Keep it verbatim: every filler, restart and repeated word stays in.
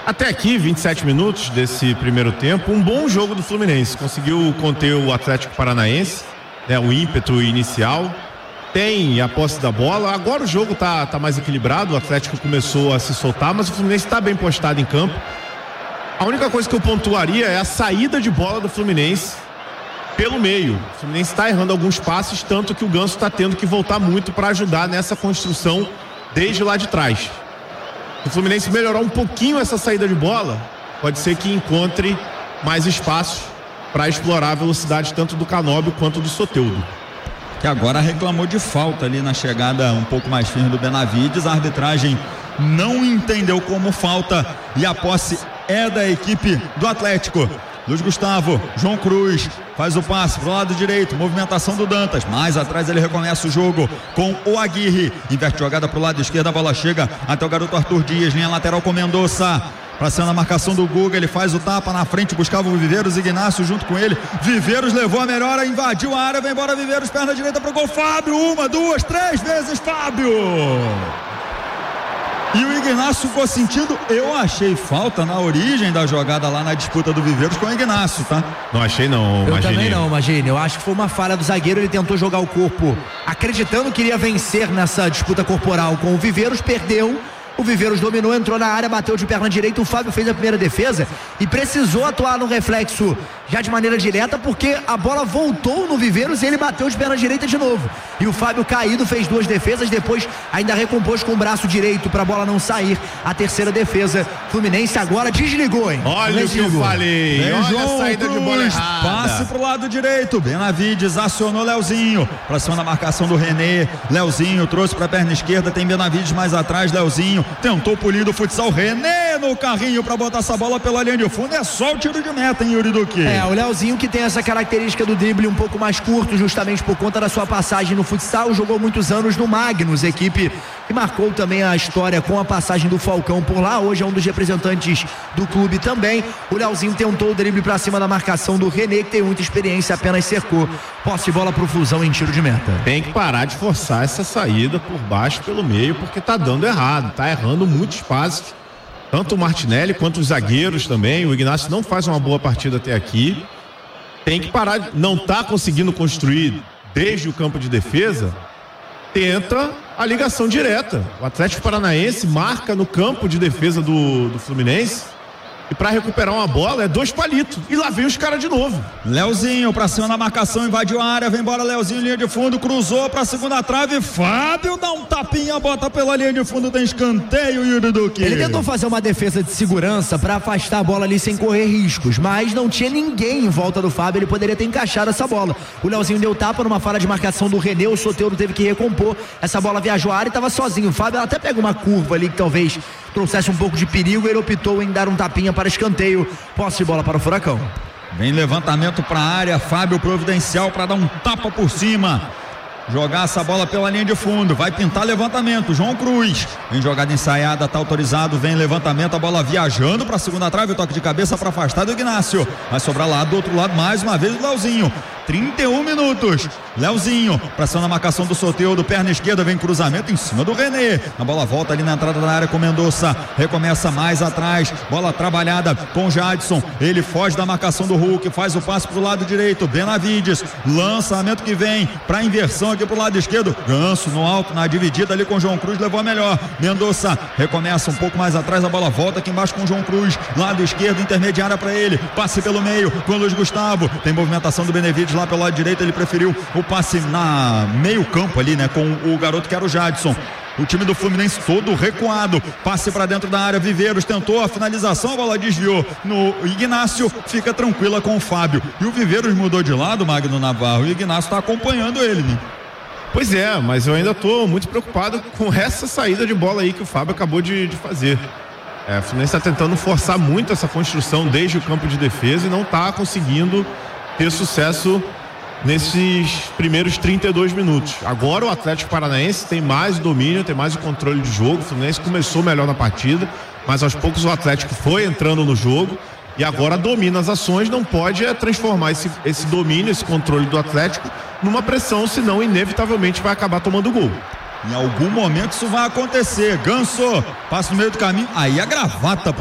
Até aqui, vinte e sete minutos desse primeiro tempo, um bom jogo do Fluminense. Conseguiu conter o Atlético Paranaense, né, o ímpeto inicial. Tem a posse da bola. Agora o jogo tá, tá mais equilibrado. O Atlético começou a se soltar, mas o Fluminense está bem postado em campo. A única coisa que eu pontuaria é a saída de bola do Fluminense pelo meio. O Fluminense está errando alguns passes, tanto que o Ganso está tendo que voltar muito para ajudar nessa construção desde lá de trás. Se o Fluminense melhorar um pouquinho essa saída de bola, pode ser que encontre mais espaços para explorar a velocidade tanto do Canóbio quanto do Soteldo. Que agora reclamou de falta ali na chegada um pouco mais firme do Benavides. A arbitragem não entendeu como falta e a posse é da equipe do Atlético. Luiz Gustavo, João Cruz faz o passe pro lado direito, movimentação do Dantas, mais atrás ele recomeça o jogo com o Aguirre, inverte jogada pro lado esquerdo, a bola chega até o garoto Arthur Dias, linha lateral com Mendonça, pra cima da marcação do Guga, ele faz o tapa na frente, buscava o Viveiros, Ignacio junto com ele, Viveiros levou a melhora, invadiu a área, vem embora Viveiros, perna direita pro gol, Fábio, uma, duas, três vezes Fábio! E o Ignacio ficou sentindo, eu achei falta na origem da jogada lá na disputa do Viveiros com o Ignacio, tá? Não achei não, Eu Magini. também não, Magini. Eu acho que foi uma falha do zagueiro, ele tentou jogar o corpo acreditando que iria vencer nessa disputa corporal com o Viveiros, perdeu. O Viveiros dominou, entrou na área, bateu de perna direita, o Fábio fez a primeira defesa e precisou atuar no reflexo já de maneira direta, porque a bola voltou no Viveiros e ele bateu de perna direita de novo. E o Fábio caído fez duas defesas, depois ainda recompôs com o braço direito para a bola não sair. A terceira defesa, Fluminense agora desligou, hein? Olha o que eu falei, Vem olha João a saída Cruz, de bola errada. passe pro lado direito, Benavides acionou Leozinho, pra cima da marcação do René, Leozinho trouxe pra perna esquerda, tem Benavides mais atrás, Leozinho tentou polir do futsal, René no carrinho pra botar essa bola pela linha de fundo, é só o tiro de meta, hein, Yuri Duque? É, o Leozinho que tem essa característica do drible um pouco mais curto, justamente por conta da sua passagem no futsal, jogou muitos anos no Magnus, equipe que marcou também a história com a passagem do Falcão por lá, hoje é um dos representantes do clube também. O Leozinho tentou o drible pra cima da marcação do René, que tem muita experiência, apenas cercou. Posse de bola pro Flusão em tiro de meta. Tem que parar de forçar essa saída por baixo, pelo meio, porque tá dando errado, tá errando muitos passes, tanto o Martinelli quanto os zagueiros também. O Ignacio não faz uma boa partida até aqui. Tem que parar, de, não tá conseguindo construir desde o campo de defesa, tenta a ligação direta. O Atlético Paranaense marca no campo de defesa do, do Fluminense e para recuperar uma bola é dois palitos. E lá vem os caras de novo. Leozinho pra cima na marcação, invadiu a área, vem embora Leozinho, linha de fundo, cruzou pra segunda trave, Fábio dá um tapinha, bota pela linha de fundo, tem escanteio, Yuri Duque. Ele tentou fazer uma defesa de segurança pra afastar a bola ali sem correr riscos, mas não tinha ninguém em volta do Fábio, ele poderia ter encaixado essa bola. O Leozinho deu tapa numa falha de marcação do René, o Soteldo teve que recompor, essa bola viajou a área e tava sozinho. O Fábio até pega uma curva ali que talvez trouxesse um pouco de perigo, ele optou em dar um tapinha para escanteio. Posse de bola para o Furacão. Vem levantamento para a área, Fábio providencial para dar um tapa por cima, jogar essa bola pela linha de fundo, vai pintar levantamento, João Cruz, vem jogada ensaiada, tá autorizado, vem levantamento, a bola viajando para a segunda trave, toque de cabeça para afastar do Ignacio, vai sobrar lá do outro lado mais uma vez o Leozinho. trinta e um minutos, Leozinho pra cima na marcação do Soteldo, perna esquerda, vem cruzamento em cima do René, a bola volta ali na entrada da área com Mendonça, recomeça mais atrás, bola trabalhada com Jadson, ele foge da marcação do Hulk, faz o passe pro lado direito, Benavides, lançamento que vem pra inversão aqui pro lado esquerdo, Ganso no alto, na dividida ali com João Cruz, levou a melhor, Mendonça recomeça um pouco mais atrás, a bola volta aqui embaixo com João Cruz, lado esquerdo, intermediária pra ele, passe pelo meio com o Luiz Gustavo, tem movimentação do Benavides lá pelo lado direito, ele preferiu o passe na meio campo ali, né, com o garoto que era o Jadson. O time do Fluminense todo recuado, passe para dentro da área, Viveiros tentou a finalização, a bola desviou no Ignacio, fica tranquila com o Fábio. E o Viveiros mudou de lado, Magno Navarro, e o Ignacio está acompanhando ele, né? Pois é, mas eu ainda tô muito preocupado com essa saída de bola aí que o Fábio acabou de, de fazer. É, o Fluminense está tentando forçar muito essa construção desde o campo de defesa e não está conseguindo ter sucesso nesses primeiros trinta e dois minutos. Agora o Atlético Paranaense tem mais domínio, tem mais o controle de jogo. O Fluminense começou melhor na partida, mas aos poucos o Atlético foi entrando no jogo e agora domina as ações. Não pode é, transformar esse, esse domínio, esse controle do Atlético numa pressão, senão inevitavelmente vai acabar tomando gol. Em algum momento isso vai acontecer. Ganso passa no meio do caminho, aí a gravata